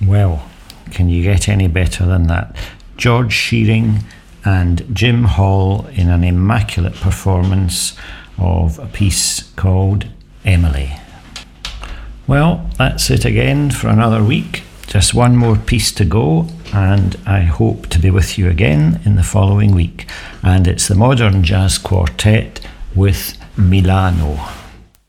Well, can you get any better than that? George Shearing and Jim Hall in an immaculate performance of a piece called Emily. Well, that's it again for another week. Just one more piece to go, and I hope to be with you again in the following week. And it's the Modern Jazz Quartet with Milano.